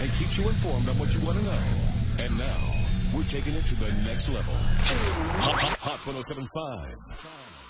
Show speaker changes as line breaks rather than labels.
and keeps you informed on what you want to know. And now, we're taking it to the next level. Hot 107.5.